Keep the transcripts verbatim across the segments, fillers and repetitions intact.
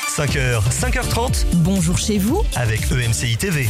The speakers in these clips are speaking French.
cinq heures, cinq heures trente. Bonjour chez vous avec E M C I T V.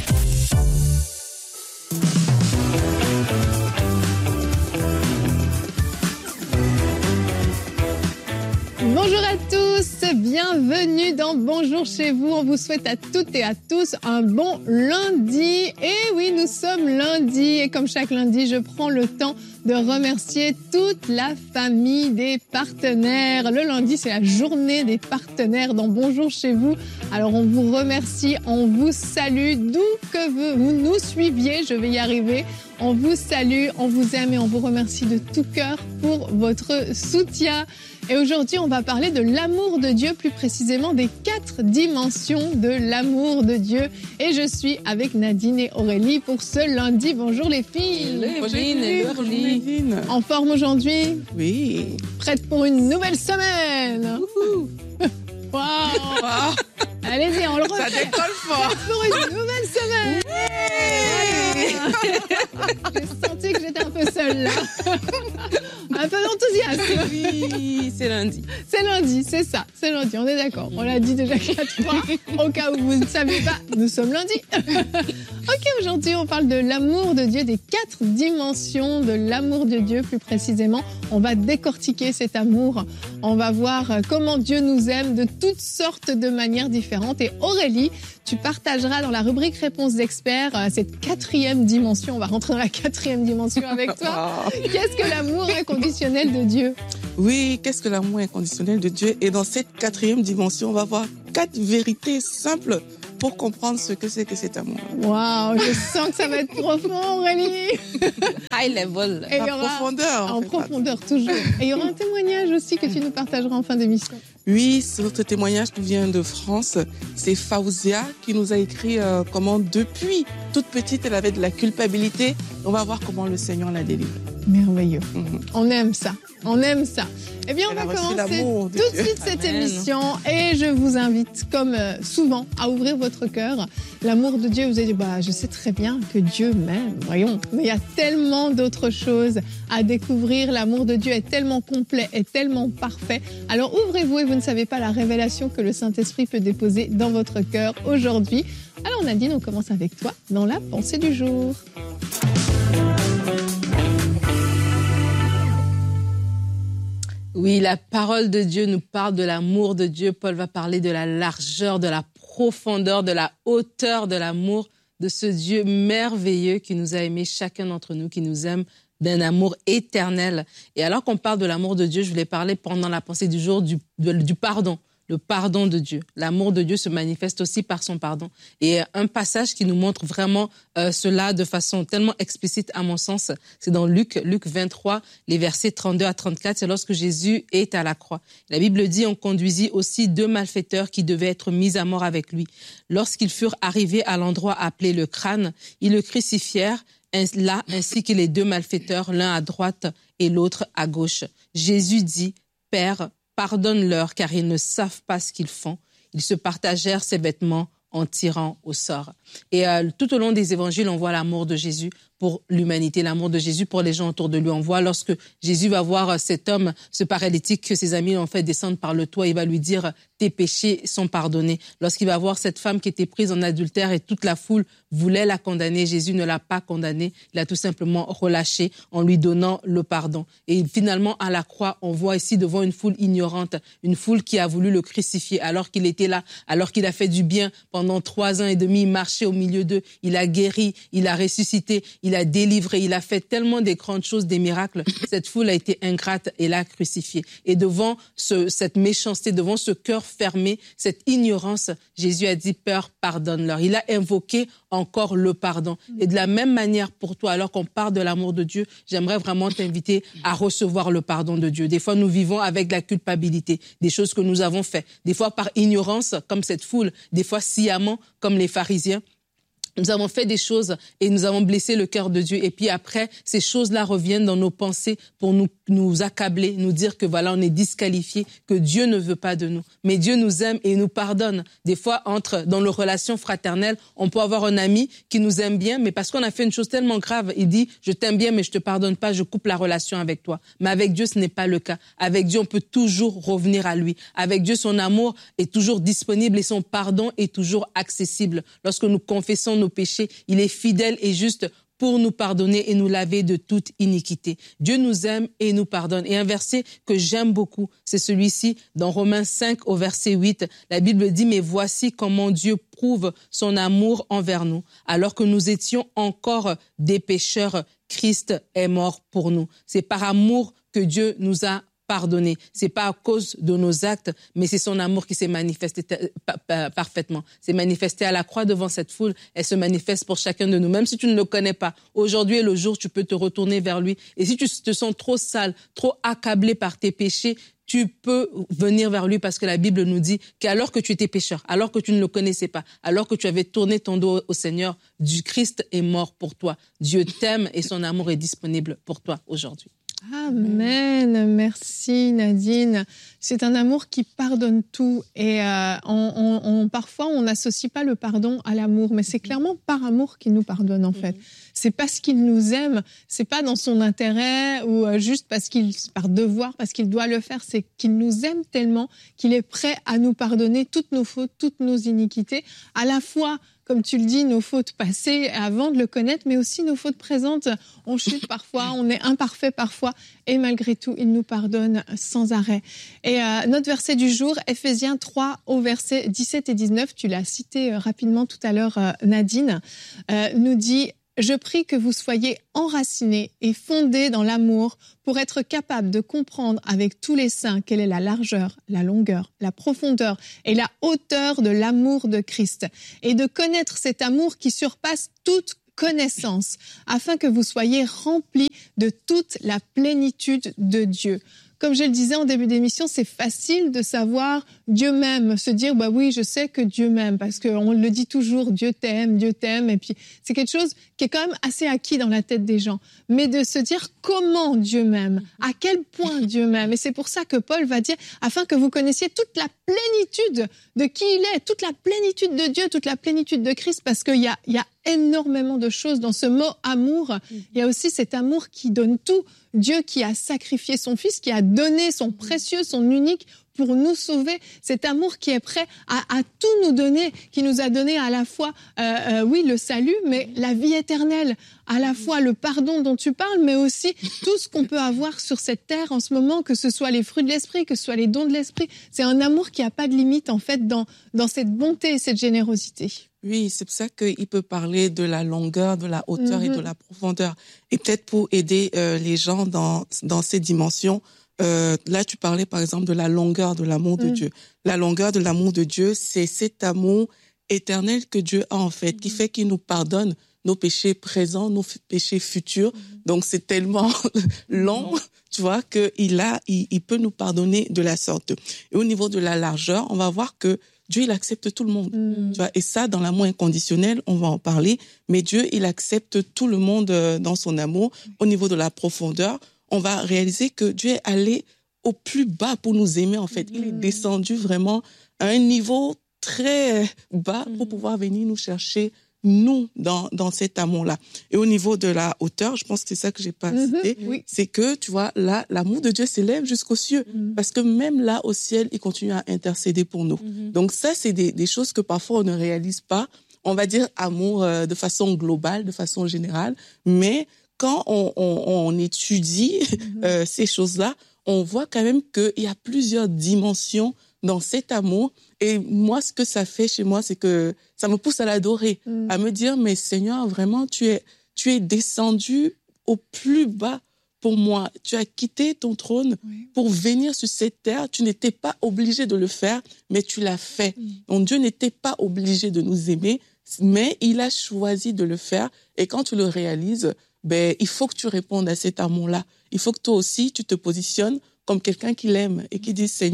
Bonjour à tous, bienvenue dans Bonjour chez vous. On vous souhaite à toutes et à tous un bon lundi. Et oui, nous sommes lundi et comme chaque lundi, je prends le temps de remercier toute la famille des partenaires. Le lundi, c'est la journée des partenaires dans Bonjour chez vous. Alors, on vous remercie, on vous salue, d'où que vous nous suiviez, je vais y arriver. On vous salue, on vous aime et on vous remercie de tout cœur pour votre soutien. Et aujourd'hui, on va parler de l'amour de Dieu, plus précisément des quatre dimensions de l'amour de Dieu. Et je suis avec Nadine et Aurélie pour ce lundi. Bonjour les filles. Bonjour Nadine. En forme aujourd'hui? Oui. Prête pour une nouvelle semaine? Wow. Wow. Allez-y, on le refait. Ça décolle fort. Prête pour une nouvelle semaine. Oui. J'ai senti que j'étais un peu seule là. Un peu d'enthousiasme. Oui, c'est lundi. C'est lundi, c'est ça, c'est lundi, on est d'accord. On l'a dit déjà quatre fois. Au cas où vous ne savez pas, nous sommes lundi. Ok, aujourd'hui, on parle de l'amour de Dieu, des quatre dimensions de l'amour de Dieu, plus précisément. On va décortiquer cet amour. On va voir comment Dieu nous aime de toutes sortes de manières différentes. Et Aurélie, tu partageras dans la rubrique Réponses d'experts cette quatrième dimension. On va rentrer dans la quatrième dimension avec toi. Qu'est-ce que l'amour inconditionnel de Dieu? Oui, qu'est-ce que l'amour inconditionnel de Dieu? Et dans cette quatrième dimension, on va voir quatre vérités simples pour comprendre ce que c'est que cet amour. Waouh, je sens que ça va être profond, Aurélie. High level, en profondeur. En, en fait, profondeur, toujours. Et il y aura un témoignage aussi que tu nous partageras en fin d'émission. Oui, notre témoignage nous vient de France. C'est Faouzia qui nous a écrit euh, comment depuis toute petite, elle avait de la culpabilité. On va voir comment le Seigneur l'a délivrée. Merveilleux. Mm-hmm. On aime ça. On aime ça. Eh bien, on Elle va commencer tout de, de suite cette Amen. émission et je vous invite, comme souvent, à ouvrir votre cœur. L'amour de Dieu, vous avez dit, bah, je sais très bien que Dieu m'aime, voyons. Mais il y a tellement d'autres choses à découvrir. L'amour de Dieu est tellement complet, est tellement parfait. Alors, ouvrez-vous et vous ne savez pas la révélation que le Saint-Esprit peut déposer dans votre cœur aujourd'hui. Alors, Nadine, on commence avec toi dans la pensée du jour. Oui, la parole de Dieu nous parle de l'amour de Dieu. Paul va parler de la largeur, de la profondeur, de la hauteur de l'amour de ce Dieu merveilleux qui nous a aimés, chacun d'entre nous, qui nous aime d'un amour éternel. Et alors qu'on parle de l'amour de Dieu, je voulais parler pendant la pensée du jour du, du pardon. Le pardon de Dieu. L'amour de Dieu se manifeste aussi par son pardon. Et un passage qui nous montre vraiment euh, cela de façon tellement explicite à mon sens, c'est dans Luc, Luc vingt-trois, les versets trente-deux à trente-quatre, c'est lorsque Jésus est à la croix. La Bible dit, on conduisit aussi deux malfaiteurs qui devaient être mis à mort avec lui. Lorsqu'ils furent arrivés à l'endroit appelé le crâne, ils le crucifièrent là ainsi que les deux malfaiteurs, l'un à droite et l'autre à gauche. Jésus dit, Père, pardonne-leur, car ils ne savent pas ce qu'ils font. Ils se partagèrent ses vêtements en tirant au sort. Et euh, tout au long des évangiles, on voit l'amour de Jésus pour l'humanité, l'amour de Jésus pour les gens autour de lui. On voit lorsque Jésus va voir cet homme, ce paralytique que ses amis l'ont fait descendre par le toit, il va lui dire « tes péchés sont pardonnés ». Lorsqu'il va voir cette femme qui était prise en adultère et toute la foule voulait la condamner, Jésus ne l'a pas condamnée, il a tout simplement relâché en lui donnant le pardon. Et finalement, à la croix, on voit ici devant une foule ignorante, une foule qui a voulu le crucifier alors qu'il était là, alors qu'il a fait du bien pendant trois ans et demi, il marchait au milieu d'eux, il a guéri, il a ressuscité, il a délivré, il a fait tellement de grandes choses, des miracles. Cette foule a été ingrate et l'a crucifié. Et devant ce, cette méchanceté, devant ce cœur fermé, cette ignorance, Jésus a dit, Père, pardonne-leur. Il a invoqué encore le pardon. Et de la même manière pour toi, alors qu'on parle de l'amour de Dieu, j'aimerais vraiment t'inviter à recevoir le pardon de Dieu. Des fois, nous vivons avec de la culpabilité, des choses que nous avons faites. Des fois par ignorance, comme cette foule, des fois sciemment, comme les pharisiens. Nous avons fait des choses et nous avons blessé le cœur de Dieu. Et puis après, ces choses-là reviennent dans nos pensées pour nous, nous accabler, nous dire que voilà, on est disqualifié, que Dieu ne veut pas de nous. Mais Dieu nous aime et nous pardonne. Des fois, entre dans nos relations fraternelles, on peut avoir un ami qui nous aime bien, mais parce qu'on a fait une chose tellement grave, il dit « je t'aime bien, mais je te pardonne pas, je coupe la relation avec toi ». Mais avec Dieu, ce n'est pas le cas. Avec Dieu, on peut toujours revenir à lui. Avec Dieu, son amour est toujours disponible et son pardon est toujours accessible. Lorsque nous confessons nos péchés, il est fidèle et juste pour nous pardonner et nous laver de toute iniquité. Dieu nous aime et nous pardonne. Et un verset que j'aime beaucoup, c'est celui-ci, dans Romains cinq au verset huit. La Bible dit « Mais voici comment Dieu prouve son amour envers nous. Alors que nous étions encore des pécheurs, Christ est mort pour nous. » C'est par amour que Dieu nous a pardonner. C'est pas à cause de nos actes, mais c'est son amour qui s'est manifesté parfaitement. C'est manifesté à la croix devant cette foule. Elle se manifeste pour chacun de nous. Même si tu ne le connais pas, aujourd'hui est le jour où tu peux te retourner vers lui. Et si tu te sens trop sale, trop accablé par tes péchés, tu peux venir vers lui parce que la Bible nous dit qu'alors que tu étais pécheur, alors que tu ne le connaissais pas, alors que tu avais tourné ton dos au Seigneur, du Christ est mort pour toi. Dieu t'aime et son amour est disponible pour toi aujourd'hui. Amen. Merci Nadine. C'est un amour qui pardonne tout et euh, on, on, on, parfois on n'associe pas le pardon à l'amour, mais c'est clairement par amour qu'il nous pardonne en fait. C'est parce qu'il nous aime, c'est pas dans son intérêt ou euh, juste parce qu'il par devoir, parce qu'il doit le faire. C'est qu'il nous aime tellement qu'il est prêt à nous pardonner toutes nos fautes, toutes nos iniquités, à la fois. Comme tu le dis, nos fautes passées avant de le connaître, mais aussi nos fautes présentes. On chute parfois, on est imparfait parfois, et malgré tout, il nous pardonne sans arrêt. Et euh, notre verset du jour, Ephésiens trois, au verset dix-sept et dix-neuf, tu l'as cité euh, rapidement tout à l'heure, euh, Nadine, euh, nous dit « Je prie que vous soyez enracinés et fondés dans l'amour pour être capables de comprendre avec tous les saints quelle est la largeur, la longueur, la profondeur et la hauteur de l'amour de Christ et de connaître cet amour qui surpasse toute connaissance afin que vous soyez remplis de toute la plénitude de Dieu. » Comme je le disais en début d'émission, c'est facile de savoir Dieu m'aime, se dire bah oui, je sais que Dieu m'aime parce qu'on le dit toujours, Dieu t'aime, Dieu t'aime, et puis c'est quelque chose qui est quand même assez acquis dans la tête des gens. Mais de se dire comment Dieu m'aime, à quel point Dieu m'aime, et c'est pour ça que Paul va dire afin que vous connaissiez toute la plénitude de qui il est, toute la plénitude de Dieu, toute la plénitude de Christ, parce qu'il y a, il y a énormément de choses dans ce mot amour. Il y a aussi cet amour qui donne tout. Dieu qui a sacrifié son Fils, qui a donné son précieux, son unique pour nous sauver. Cet amour qui est prêt à, à tout nous donner, qui nous a donné à la fois, euh, euh, oui, le salut, mais la vie éternelle, à la fois le pardon dont tu parles, mais aussi tout ce qu'on peut avoir sur cette terre en ce moment, que ce soit les fruits de l'esprit, que ce soit les dons de l'esprit. C'est un amour qui n'a pas de limite, en fait, dans, dans cette bonté et cette générosité. Oui, c'est pour ça qu'il peut parler de la longueur, de la hauteur mm-hmm. et de la profondeur. Et peut-être pour aider euh, les gens dans, dans ces dimensions, euh, là tu parlais par exemple de la longueur de l'amour mm. de Dieu. La longueur de l'amour de Dieu, c'est cet amour éternel que Dieu a en fait, mm. qui fait qu'il nous pardonne nos péchés présents, nos péchés futurs. Mm. Donc c'est tellement long, tu vois, qu'il a, il, il peut nous pardonner de la sorte. Et au niveau de la largeur, on va voir que Dieu, il accepte tout le monde. Mm. Tu vois, et ça, dans l'amour inconditionnel, on va en parler. Mais Dieu, il accepte tout le monde dans son amour. Au niveau de la profondeur, on va réaliser que Dieu est allé au plus bas pour nous aimer, en fait. Mm. Il est descendu vraiment à un niveau très bas pour pouvoir venir nous chercher, nous, dans, dans cet amour-là. Et au niveau de la hauteur, je pense que c'est ça que j'ai pas mm-hmm, cité, oui. c'est que, tu vois, là, l'amour de Dieu s'élève jusqu'aux cieux. Mm-hmm. Parce que même là, au ciel, il continue à intercéder pour nous. Mm-hmm. Donc ça, c'est des, des choses que parfois on ne réalise pas. On va dire amour euh, de façon globale, de façon générale. Mais quand on, on, on étudie mm-hmm. euh, ces choses-là, on voit quand même qu'il y a plusieurs dimensions dans cet amour. Et moi, ce que ça fait chez moi, c'est que ça me pousse à l'adorer, mm. à me dire, mais Seigneur, vraiment, tu es, tu es descendu au plus bas pour moi. Tu as quitté ton trône oui. pour venir sur cette terre. Tu n'étais pas obligé de le faire, mais tu l'as fait. Mm. Donc Dieu n'était pas obligé de nous aimer, mais il a choisi de le faire. Et quand tu le réalises, ben, il faut que tu répondes à cet amour-là. Il faut que toi aussi, tu te positionnes comme quelqu'un qui l'aime et qui dit, Seigneur,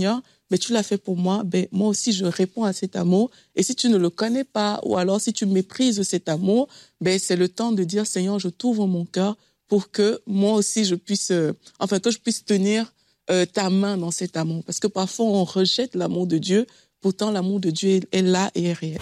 mais tu l'as fait pour moi, ben, moi aussi, je réponds à cet amour. Et si tu ne le connais pas, ou alors si tu méprises cet amour, ben, c'est le temps de dire, Seigneur, je t'ouvre mon cœur pour que moi aussi, je puisse, euh, enfin, que je puisse tenir euh, ta main dans cet amour. Parce que parfois, on rejette l'amour de Dieu, pourtant, l'amour de Dieu est, est là et est réel.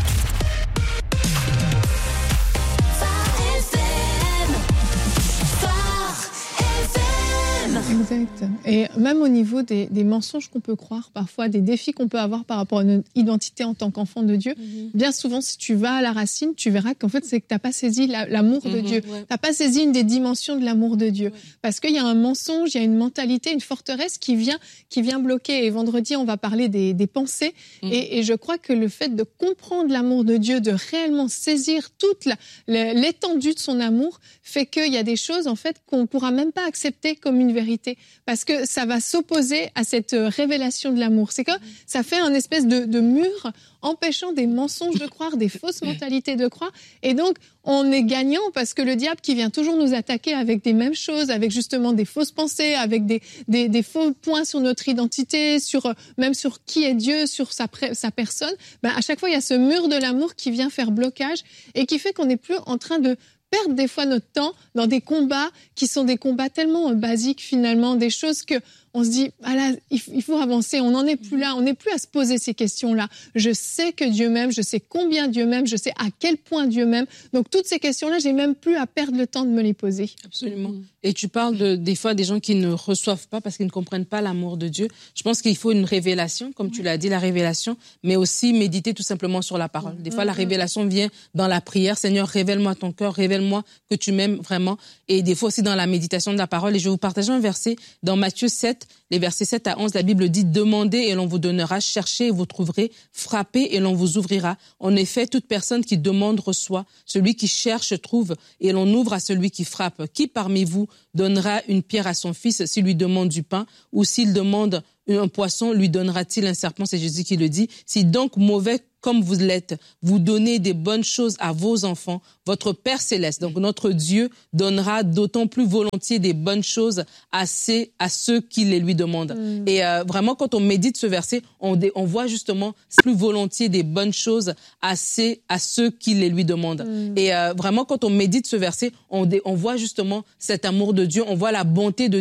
Exact. Et même au niveau des, des mensonges qu'on peut croire, parfois des défis qu'on peut avoir par rapport à notre identité en tant qu'enfant de Dieu, mm-hmm. bien souvent, si tu vas à la racine, tu verras qu'en fait, c'est que tu n'as pas saisi la, l'amour mm-hmm, de Dieu. Ouais. Tu n'as pas saisi une des dimensions de l'amour de Dieu. Ouais. Parce qu'il y a un mensonge, il y a une mentalité, une forteresse qui vient, qui vient bloquer. Et vendredi, on va parler des, des pensées. Mm-hmm. Et, et je crois que le fait de comprendre l'amour de Dieu, de réellement saisir toute la, l'étendue de son amour, fait qu'il y a des choses, en fait, qu'on ne pourra même pas accepter comme une vérité. Parce que ça va s'opposer à cette révélation de l'amour. C'est que ça fait un espèce de, de mur empêchant des mensonges de croire, des fausses mentalités de croire. Et donc, on est gagnant parce que le diable qui vient toujours nous attaquer avec des mêmes choses, avec justement des fausses pensées, avec des, des, des faux points sur notre identité, sur, même sur qui est Dieu, sur sa, sa personne, ben à chaque fois, il y a ce mur de l'amour qui vient faire blocage et qui fait qu'on n'est plus en train de perdre des fois notre temps dans des combats qui sont des combats tellement basiques finalement, des choses que on se dit, ah là, il faut avancer, on n'en est plus là, on n'est plus à se poser ces questions-là. Je sais que Dieu m'aime, je sais combien Dieu m'aime, je sais à quel point Dieu m'aime. Donc toutes ces questions-là, j'ai même plus à perdre le temps de me les poser. Absolument. Et tu parles de, des fois des gens qui ne reçoivent pas parce qu'ils ne comprennent pas l'amour de Dieu. Je pense qu'il faut une révélation, comme tu l'as dit, la révélation, mais aussi méditer tout simplement sur la parole. Des fois, la révélation vient dans la prière. Seigneur, révèle-moi ton cœur, révèle-moi que tu m'aimes vraiment. Et des fois aussi dans la méditation de la parole. Et je vais vous partager un verset dans Matthieu sept, les versets sept à onze, la Bible dit « Demandez et l'on vous donnera, cherchez et vous trouverez, frappez et l'on vous ouvrira. En effet, toute personne qui demande reçoit, celui qui cherche trouve et l'on ouvre à celui qui frappe. Qui parmi vous donnera une pierre à son fils s'il lui demande du pain ou s'il demande un poisson, lui donnera-t-il un serpent ?» C'est Jésus qui le dit. « Si donc mauvais comme vous l'êtes, vous donnez des bonnes choses à vos enfants, votre Père céleste, donc notre Dieu, donnera d'autant plus volontiers des bonnes choses à, ces, à ceux qui les lui demandent. Mm. » Et euh, vraiment, quand on médite ce verset, on, on voit justement plus volontiers des bonnes choses à, ces, à ceux qui les lui demandent. Mm. Et euh, vraiment, quand on médite ce verset, on, on voit justement cet amour de Dieu, on voit la bonté de